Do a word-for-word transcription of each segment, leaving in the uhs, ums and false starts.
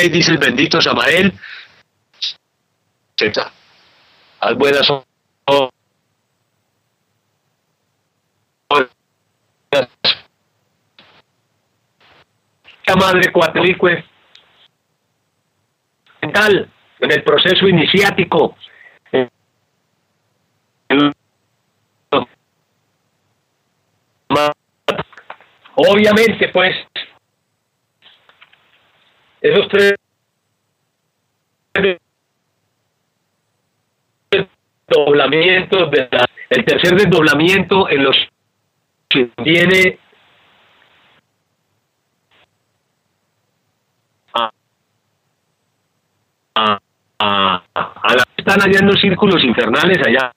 seis dice el bendito Samael, haz buenas obras, la madre Coatlicue, en el proceso iniciático, obviamente pues esos tres desdoblamientos de la, el tercer desdoblamiento en los que viene a, a, a, a la, están allá en los círculos infernales allá,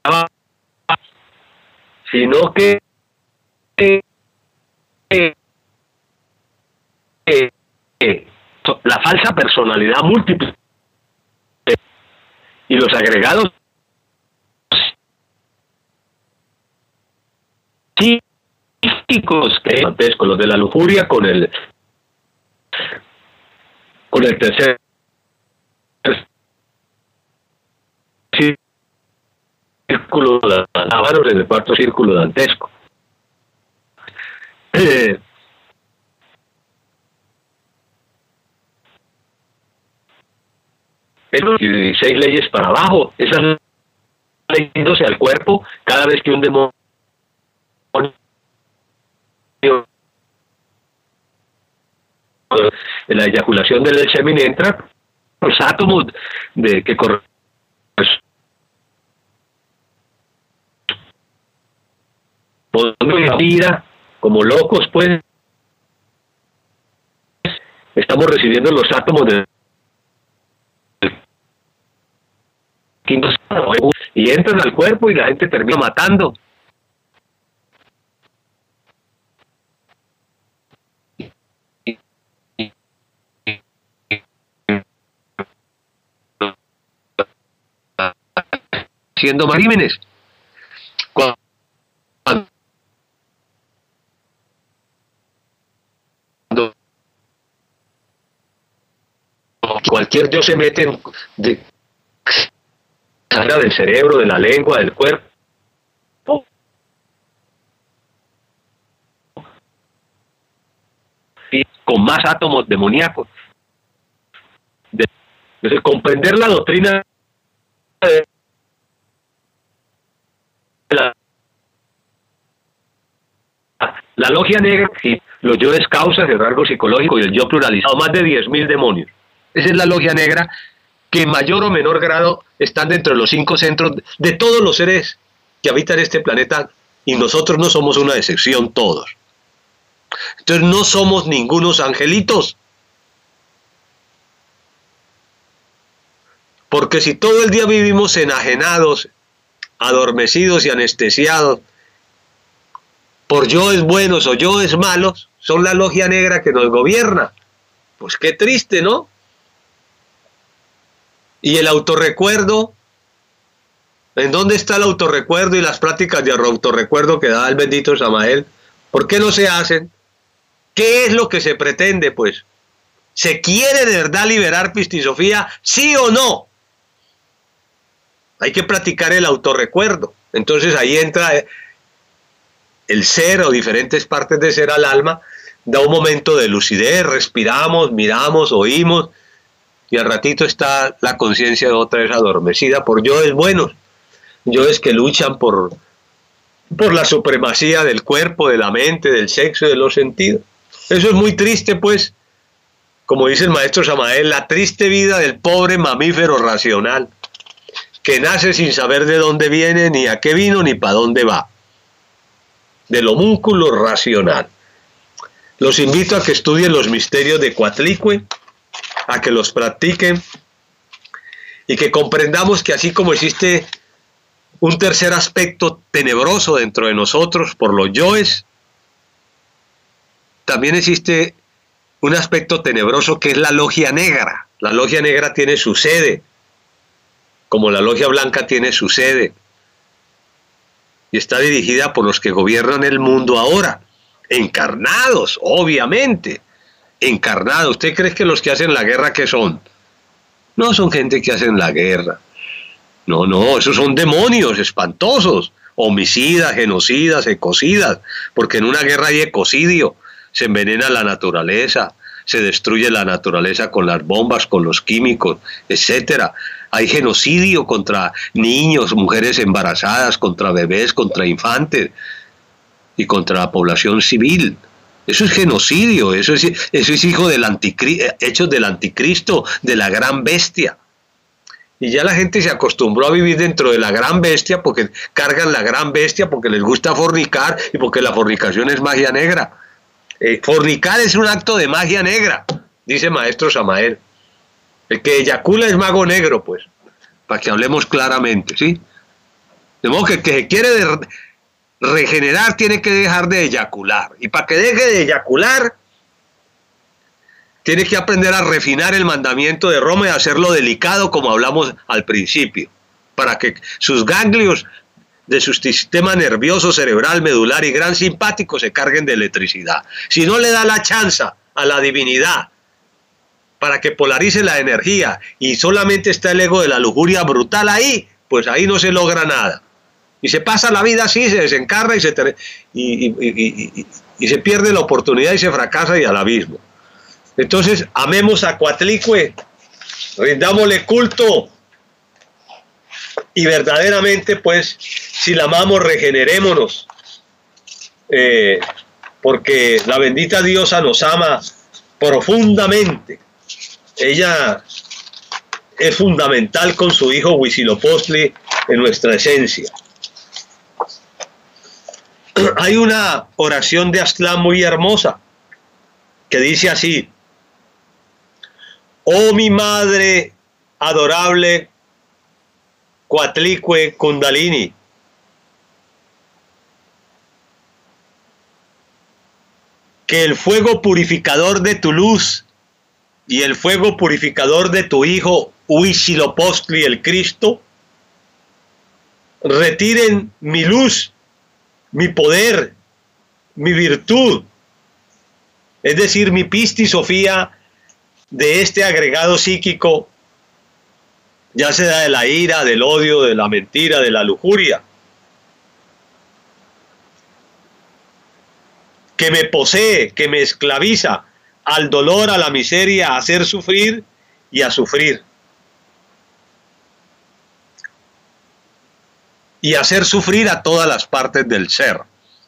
sino que eh, eh, eh, eh, la falsa personalidad múltiple y los agregados psíquicos que antes con los de la lujuria, con el con el tercer círculo dantesco, en el cuarto círculo dantesco. Eh, dieciséis leyes para abajo, esas leyéndose al cuerpo cada vez que un demonio en la eyaculación del semen entra, los átomos de que corresponden la vida como locos, pues estamos recibiendo los átomos de y entran al cuerpo y la gente termina matando. Siendo crímenes. Cuando cualquier Dios se mete en, de, del cerebro, de la lengua, del cuerpo, y con más átomos demoníacos. Entonces, comprender la doctrina de la, la logia negra y los yoes causas, el rasgo psicológico y el yo pluralizado, más de diez mil demonios. Esa es la logia negra, que en mayor o menor grado están dentro de los cinco centros de todos los seres que habitan este planeta, y nosotros no somos una excepción todos. Entonces no somos ningunos angelitos. Porque si todo el día vivimos enajenados, adormecidos y anestesiados por yoes buenos o yoes malos, son la logia negra que nos gobierna. Pues qué triste, ¿no? Y el autorrecuerdo, ¿en dónde está el autorrecuerdo y las prácticas de autorrecuerdo que da el bendito Samael? ¿Por qué no se hacen? ¿Qué es lo que se pretende, pues? ¿Se quiere de verdad liberar Pistisofía, sí o no? Hay que practicar el autorrecuerdo. Entonces ahí entra el ser o diferentes partes de ser al alma, da un momento de lucidez, respiramos, miramos, oímos, y al ratito está la conciencia de otra vez adormecida por yoes buenos, yoes que luchan por, por la supremacía del cuerpo, de la mente, del sexo y de los sentidos. Eso es muy triste, pues, como dice el maestro Samael, la triste vida del pobre mamífero racional, que nace sin saber de dónde viene, ni a qué vino, ni para dónde va. Del homúnculo racional. Los invito a que estudien los misterios de Coatlicue, a que los practiquen y que comprendamos que así como existe un tercer aspecto tenebroso dentro de nosotros por los yoes, también existe un aspecto tenebroso que es la logia negra. La logia negra tiene su sede, como la logia blanca tiene su sede, y está dirigida por los que gobiernan el mundo ahora, encarnados, obviamente, encarnada. ¿Usted cree que los que hacen la guerra qué son? No son gente que hacen la guerra. No, no, esos son demonios espantosos, homicidas, genocidas, ecocidas, porque en una guerra hay ecocidio, se envenena la naturaleza, se destruye la naturaleza con las bombas, con los químicos, etcétera. Hay genocidio contra niños, mujeres embarazadas, contra bebés, contra infantes y contra la población civil. Eso es genocidio, eso es, eso es hijo del anticristo, hechos del anticristo, de la gran bestia. Y ya la gente se acostumbró a vivir dentro de la gran bestia porque cargan la gran bestia, porque les gusta fornicar y porque la fornicación es magia negra. Eh, fornicar es un acto de magia negra, dice Maestro Samael. El que eyacula es mago negro, pues, para que hablemos claramente, ¿sí? De modo que el que se quiere de regenerar tiene que dejar de eyacular. Y para que deje de eyacular, tiene que aprender a refinar el mandamiento de Roma y hacerlo delicado, como hablamos al principio, para que sus ganglios de su sistema nervioso, cerebral, medular y gran simpático se carguen de electricidad. Si no le da la chance a la divinidad para que polarice la energía y solamente está el ego de la lujuria brutal ahí, pues ahí no se logra nada. Y se pasa la vida así, se desencarna y se, y, y, y, y, y se pierde la oportunidad y se fracasa y al abismo. Entonces, amemos a Coatlicue, rindámosle culto y verdaderamente, pues, si la amamos, regenerémonos, eh, porque la bendita diosa nos ama profundamente. Ella es fundamental con su hijo Huitzilopochtli en nuestra esencia. Hay una oración de Aztlán muy hermosa que dice así: oh mi madre adorable Coatlicue Kundalini, que el fuego purificador de tu luz y el fuego purificador de tu hijo Huitzilopochtli el Cristo retiren mi luz, mi poder, mi virtud, es decir, mi pistisofía de este agregado psíquico, ya sea de la ira, del odio, de la mentira, de la lujuria, que me posee, que me esclaviza al dolor, a la miseria, a hacer sufrir y a sufrir. Y hacer sufrir a todas las partes del ser.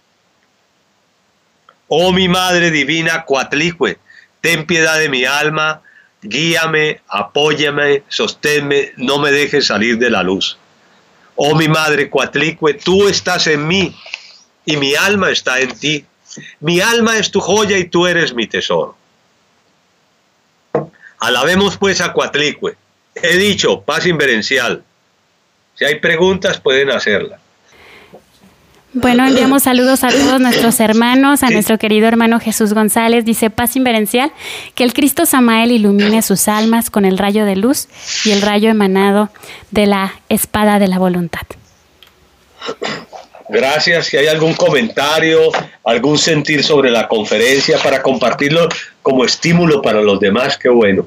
Oh mi Madre Divina Coatlicue, ten piedad de mi alma, guíame, apóyame, sosténme, no me dejes salir de la luz. Oh mi Madre Coatlicue, tú estás en mí y mi alma está en ti. Mi alma es tu joya y tú eres mi tesoro. Alabemos pues a Coatlicue. He dicho, paz inverencial. Si hay preguntas pueden hacerlas. Bueno, enviamos saludos a todos nuestros hermanos, a nuestro querido hermano Jesús González, dice paz inverencial, que el Cristo Samael ilumine sus almas con el rayo de luz y el rayo emanado de la espada de la voluntad. Gracias. Si hay algún comentario, algún sentir sobre la conferencia para compartirlo como estímulo para los demás, qué bueno.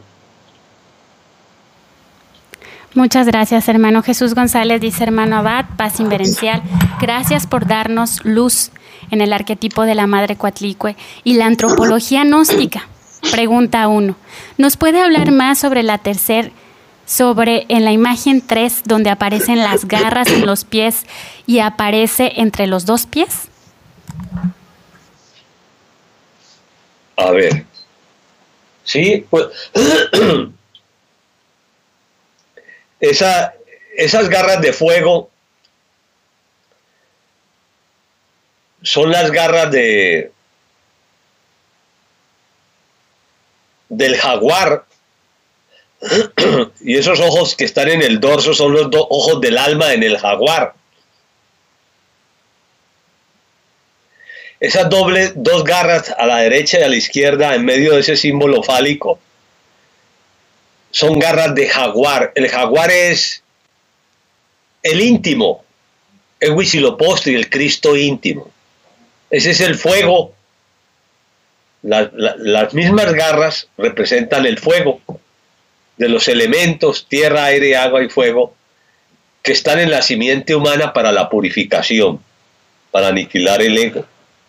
Muchas gracias, hermano Jesús González, dice hermano Abad, paz inverencial. Gracias por darnos luz en el arquetipo de la Madre Coatlicue y la antropología gnóstica. Pregunta uno. ¿Nos puede hablar más sobre la tercera, sobre en la imagen tres, donde aparecen las garras en los pies y aparece entre los dos pies? A ver. Sí, pues... Esa, esas garras de fuego son las garras de del jaguar, y esos ojos que están en el dorso son los dos ojos del alma en el jaguar. Esas dobles, dos garras a la derecha y a la izquierda en medio de ese símbolo fálico son garras de jaguar. El jaguar es el íntimo, el Huitzilopochtli, el Cristo íntimo. Ese es el fuego La, la, las mismas garras representan el fuego de los elementos, tierra, aire, agua y fuego, que están en la simiente humana para la purificación, para aniquilar el ego.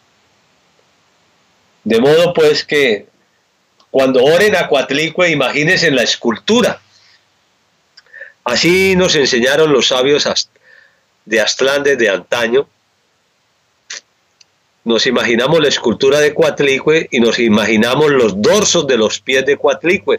De modo pues que cuando oren a Coatlicue, imagínense en la escultura. Así nos enseñaron los sabios de Aztlán desde antaño. Nos imaginamos la escultura de Coatlicue y nos imaginamos los dorsos de los pies de Coatlicue.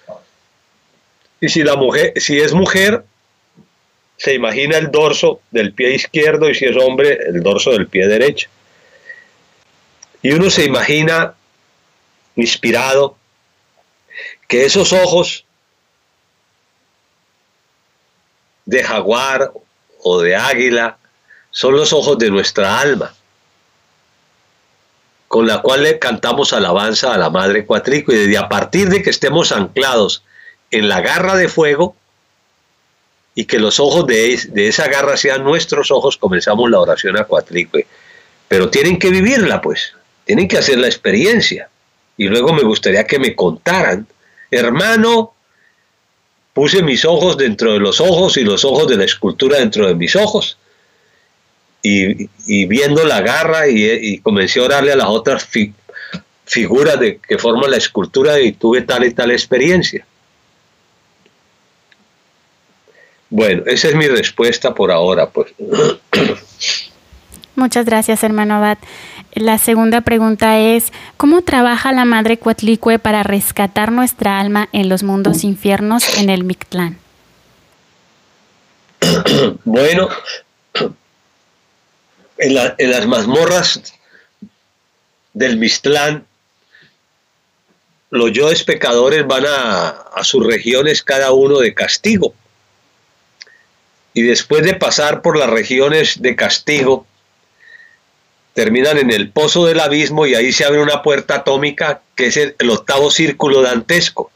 Y si la mujer, si es mujer, se imagina el dorso del pie izquierdo, y si es hombre, el dorso del pie derecho. Y uno se imagina, inspirado, que esos ojos de jaguar o de águila son los ojos de nuestra alma, con la cual le cantamos alabanza a la Madre Coatlicue, y desde a partir de que estemos anclados en la garra de fuego, y que los ojos de, de esa garra sean nuestros ojos, comenzamos la oración a Coatlicue. Pero tienen que vivirla, pues, tienen que hacer la experiencia. Y luego me gustaría que me contaran, hermano, puse mis ojos dentro de los ojos y los ojos de la escultura dentro de mis ojos, y, y viendo la garra, y, y comencé a orarle a las otras fi, figuras de, que forman la escultura, y tuve tal y tal experiencia. Bueno, esa es mi respuesta por ahora, pues. Muchas gracias, hermano Abad. La segunda pregunta es, ¿cómo trabaja la Madre Coatlicue para rescatar nuestra alma en los mundos infiernos en el Mictlán? Bueno, en, la, en las mazmorras del Mictlán, los yoes pecadores van a, a sus regiones, cada uno de castigo. Y después de pasar por las regiones de castigo, terminan en el pozo del abismo, y ahí se abre una puerta atómica que es el, el octavo círculo dantesco.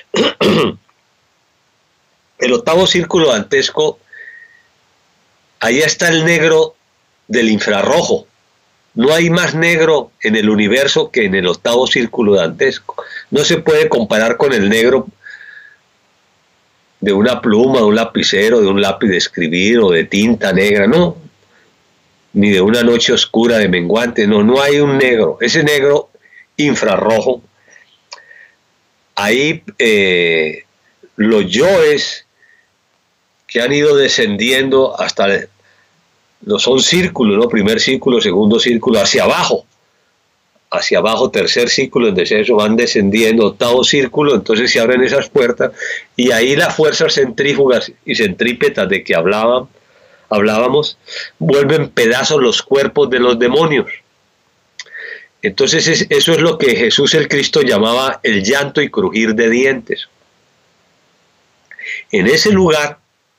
El octavo círculo dantesco, ahí está el negro del infrarrojo. No hay más negro en el universo que en el octavo círculo dantesco. No se puede comparar con el negro de una pluma, de un lapicero, de un lápiz de escribir o de tinta negra, no. Ni de una noche oscura de menguante, no, no hay un negro. Ese negro infrarrojo, ahí eh, los yoes que han ido descendiendo hasta, no son círculos, ¿no? Primer círculo, segundo círculo, hacia abajo, hacia abajo, tercer círculo en descenso, van descendiendo, octavo círculo, entonces se abren esas puertas, y ahí las fuerzas centrífugas y centrípetas de que hablaban, hablábamos, vuelven pedazos los cuerpos de los demonios. Entonces es, eso es lo que Jesús el Cristo llamaba el llanto y crujir de dientes. En ese lugar,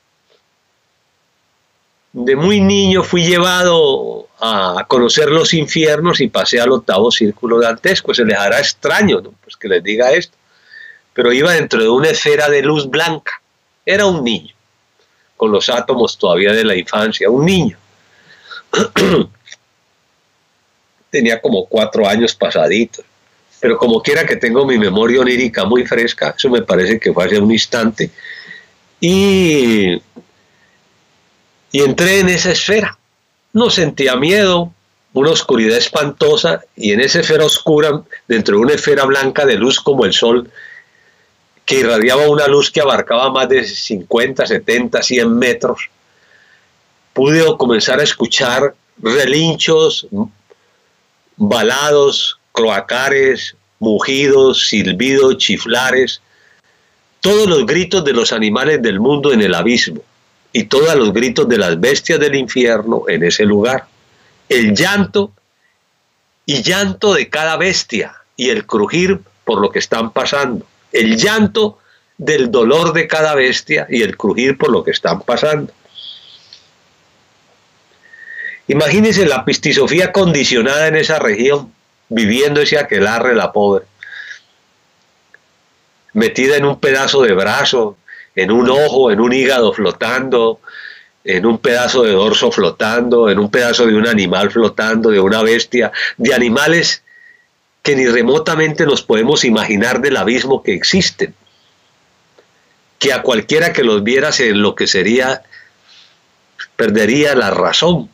de muy niño fui llevado a conocer los infiernos y pasé al octavo círculo dantesco. Se les hará extraño, ¿no? Pues que les diga esto, pero iba dentro de una esfera de luz blanca. Era un niño, con los átomos todavía de la infancia, un niño. Tenía como cuatro años pasaditos, pero como quiera que tengo mi memoria onírica muy fresca, eso me parece que fue hace un instante, y, y entré en esa esfera. No sentía miedo, una oscuridad espantosa, y en esa esfera oscura, dentro de una esfera blanca de luz como el sol, que irradiaba una luz que abarcaba más de cincuenta, setenta, cien metros, pude comenzar a escuchar relinchos, balados, cloacares, mugidos, silbidos, chiflares, todos los gritos de los animales del mundo en el abismo, y todos los gritos de las bestias del infierno en ese lugar. El llanto y llanto de cada bestia, y el crujir por lo que están pasando. El llanto del dolor de cada bestia y el crujir por lo que están pasando. Imagínense la pistisofía condicionada en esa región, viviendo ese aquelarre, la pobre, metida en un pedazo de brazo, en un ojo, en un hígado flotando, en un pedazo de dorso flotando, en un pedazo de un animal flotando, de una bestia, de animales que ni remotamente nos podemos imaginar del abismo que existen, que a cualquiera que los viera se enloquecería, perdería la razón.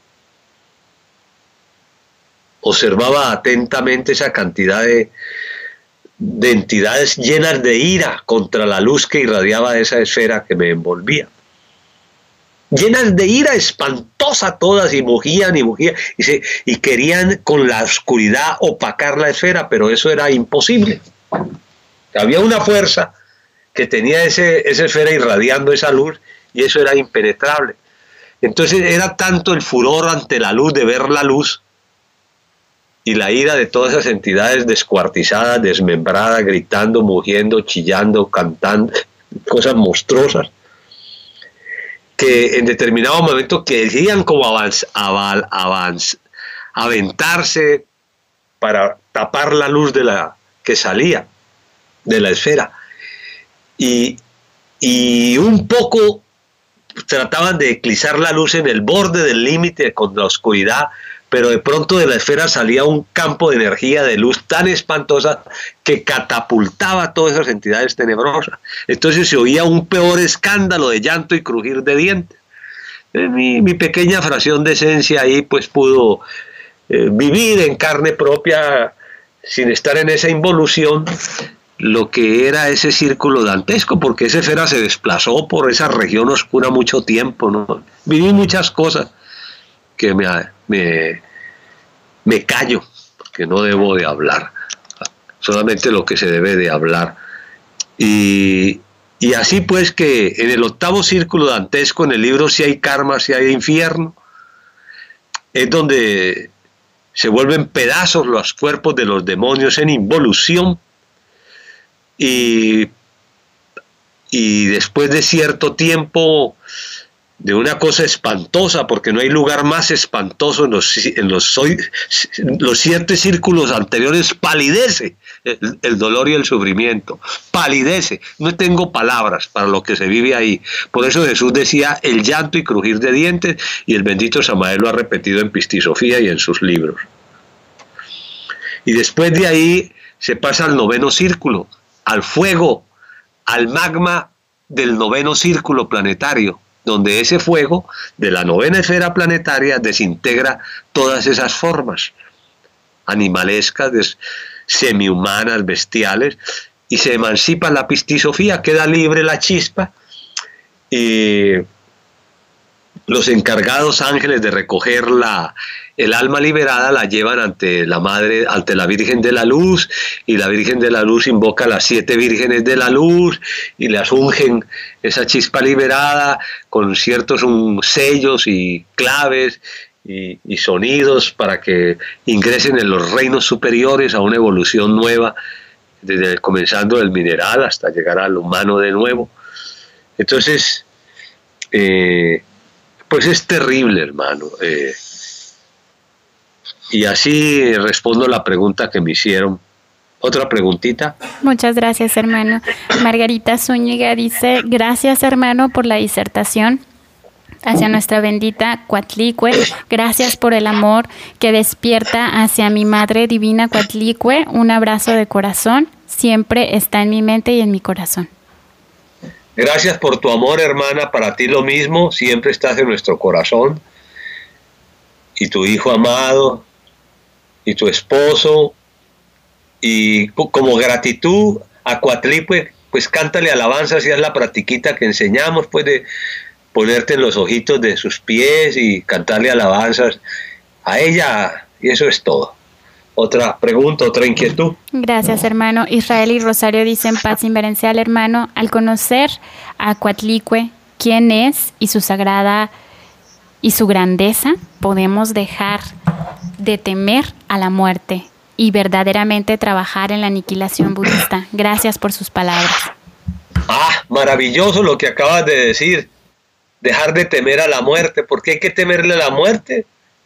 Observaba atentamente esa cantidad de, de entidades llenas de ira contra la luz que irradiaba esa esfera que me envolvía. Llenas de ira espantosa todas, y mugían y mugían, y, se, y querían con la oscuridad opacar la esfera, pero eso era imposible. Había una fuerza que tenía ese, esa esfera irradiando esa luz, y eso era impenetrable. Entonces era tanto el furor ante la luz, de ver la luz, y la ira de todas esas entidades descuartizadas, desmembradas, gritando, mugiendo, chillando, cantando, cosas monstruosas, que en determinado momento querían como avanz, aval, avanz, aventarse para tapar la luz de la, que salía de la esfera. Y, y un poco trataban de eclipsar la luz en el borde del límite con la oscuridad, pero de pronto de la esfera salía un campo de energía, de luz tan espantosa que catapultaba a todas esas entidades tenebrosas. Entonces se oía un peor escándalo de llanto y crujir de dientes. Mi, mi pequeña fracción de esencia ahí pues pudo eh, vivir en carne propia, sin estar en esa involución, lo que era ese círculo dantesco, porque esa esfera se desplazó por esa región oscura mucho tiempo, ¿no? Viví muchas cosas que me, me, me callo, que no debo de hablar, solamente lo que se debe de hablar. Y, y así pues que en el octavo círculo dantesco, en el libro Si hay karma, si hay infierno, es donde se vuelven pedazos los cuerpos de los demonios en involución, y, y después de cierto tiempo, de una cosa espantosa, porque no hay lugar más espantoso, en los, en los, los siete círculos anteriores palidece el, el dolor y el sufrimiento, palidece, no tengo palabras para lo que se vive ahí. Por eso Jesús decía el llanto y crujir de dientes, y el bendito Samael lo ha repetido en Pistisofía y en sus libros. Y después de ahí se pasa al noveno círculo, al fuego, al magma del noveno círculo planetario, donde ese fuego de la novena esfera planetaria desintegra todas esas formas animalescas, semihumanas, bestiales, y se emancipa la pistisofía, queda libre la chispa, y los encargados ángeles de recoger la, el alma liberada la llevan ante la madre, ante la Virgen de la Luz, y la Virgen de la Luz invoca a las siete vírgenes de la luz y las ungen esa chispa liberada con ciertos um, sellos y claves y, y sonidos para que ingresen en los reinos superiores a una evolución nueva, desde comenzando del mineral hasta llegar al humano de nuevo. Entonces, eh, pues es terrible, hermano. Eh, y así respondo la pregunta que me hicieron. ¿Otra preguntita? Muchas gracias, hermano. Margarita Zúñiga dice, gracias, hermano, por la disertación hacia nuestra bendita Coatlicue. Gracias por el amor que despierta hacia mi Madre Divina Coatlicue. Un abrazo de corazón. Siempre está en mi mente y en mi corazón. Gracias por tu amor, hermana, para ti lo mismo, siempre estás en nuestro corazón, y tu hijo amado, y tu esposo, y como gratitud a Coatlicue, pues cántale alabanzas y haz la practiquita que enseñamos, pues de ponerte en los ojitos de sus pies y cantarle alabanzas a ella, y eso es todo. Otra pregunta, otra inquietud. Gracias, hermano. Israel y Rosario dicen paz inverencial, hermano. Al conocer a Coatlicue, quién es y su sagrada y su grandeza, podemos dejar de temer a la muerte y verdaderamente trabajar en la aniquilación budista. Gracias por sus palabras. Ah, maravilloso lo que acabas de decir. Dejar de temer a la muerte. ¿Por qué hay que temerle a la muerte?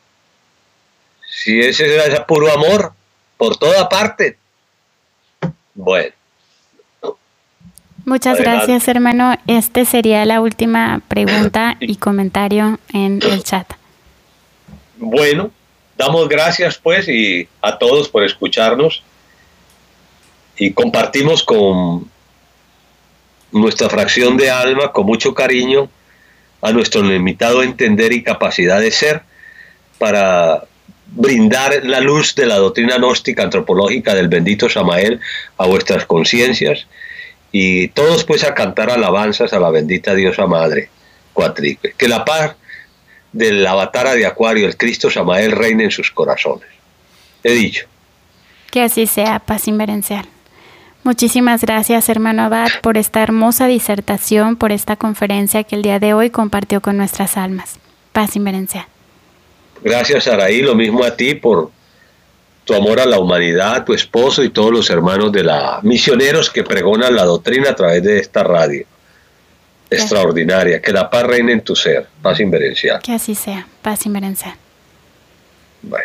Si ese es puro amor, por toda parte. Bueno. Muchas Adelante. Gracias, hermano. Este sería la última pregunta y comentario en el chat. Bueno, damos gracias pues y a todos por escucharnos y compartimos con nuestra fracción de alma con mucho cariño a nuestro limitado entender y capacidad de ser para brindar la luz de la doctrina gnóstica antropológica del bendito Samael a vuestras conciencias y todos pues a cantar alabanzas a la bendita diosa madre Coatlicue. Que la paz del avatar de Acuario, el Cristo Samael, reine en sus corazones. He dicho. Que así sea, paz inverencial. Muchísimas gracias, hermano Abad, por esta hermosa disertación, por esta conferencia que el día de hoy compartió con nuestras almas. Paz inverencial. Gracias, Araí, lo mismo a ti por tu amor a la humanidad, tu esposo y todos los hermanos de la misioneros que pregonan la doctrina a través de esta radio. Gracias. Extraordinaria. Que la paz reine en tu ser. Paz inverencial. Que así sea. Paz inverencial. Bueno.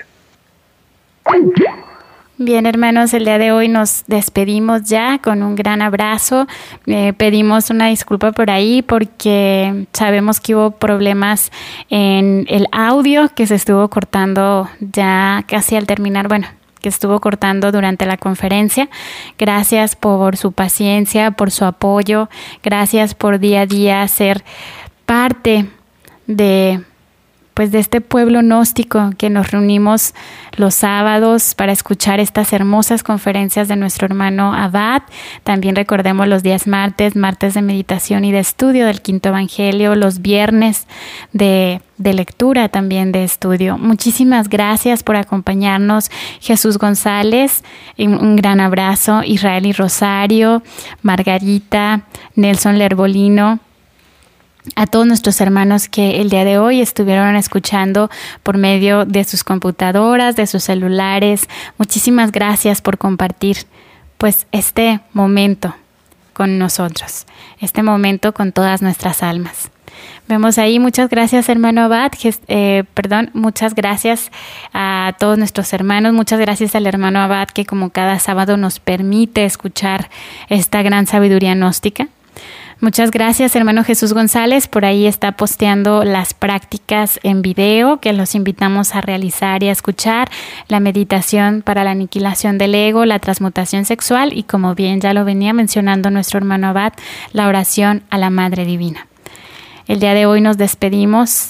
Bien, hermanos, el día de hoy nos despedimos ya con un gran abrazo. Eh, pedimos una disculpa por ahí porque sabemos que hubo problemas en el audio que se estuvo cortando ya casi al terminar, bueno, que estuvo cortando durante la conferencia. Gracias por su paciencia, por su apoyo. Gracias por día a día ser parte de... pues de este pueblo gnóstico que nos reunimos los sábados para escuchar estas hermosas conferencias de nuestro hermano Abad. También recordemos los días martes, martes de meditación y de estudio del Quinto Evangelio, los viernes de, de lectura también de estudio. Muchísimas gracias por acompañarnos, Jesús González, un gran abrazo, Israel y Rosario, Margarita, Nelson Lerbolino, a todos nuestros hermanos que el día de hoy estuvieron escuchando por medio de sus computadoras, de sus celulares. Muchísimas gracias por compartir pues este momento con nosotros, este momento con todas nuestras almas. Vemos ahí, muchas gracias, hermano Abad, eh, perdón, muchas gracias a todos nuestros hermanos, muchas gracias al hermano Abad que como cada sábado nos permite escuchar esta gran sabiduría gnóstica. Muchas gracias, hermano Jesús González, por ahí está posteando las prácticas en video que los invitamos a realizar y a escuchar, la meditación para la aniquilación del ego, la transmutación sexual y, como bien ya lo venía mencionando nuestro hermano Abad, la oración a la Madre Divina. El día de hoy nos despedimos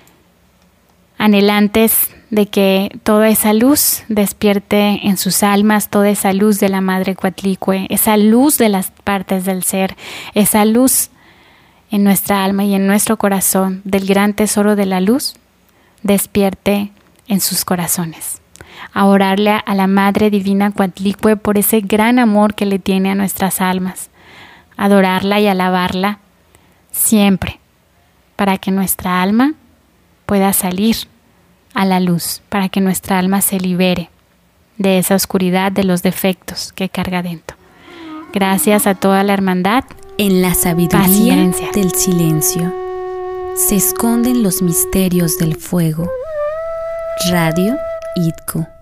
anhelantes de que toda esa luz despierte en sus almas, toda esa luz de la Madre Coatlicue, esa luz de las partes del ser, esa luz en nuestra alma y en nuestro corazón del gran tesoro de la luz, despierte en sus corazones. A orarle a la Madre Divina Coatlicue por ese gran amor que le tiene a nuestras almas, adorarla y alabarla siempre, para que nuestra alma pueda salir a la luz, para que nuestra alma se libere de esa oscuridad, de los defectos que carga dentro. Gracias a toda la hermandad. En la sabiduría del silencio se esconden los misterios del fuego. Radio I D C O.